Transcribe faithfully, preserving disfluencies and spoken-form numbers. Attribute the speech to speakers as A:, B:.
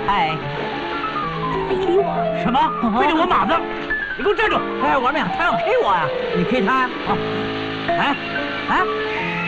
A: 嗨，
B: 非礼我！
C: 什么？背着我马子？你给我站住！
A: 哎，王亮，他要 K 我呀！
C: 你 K 他？
A: 啊！哎，哎，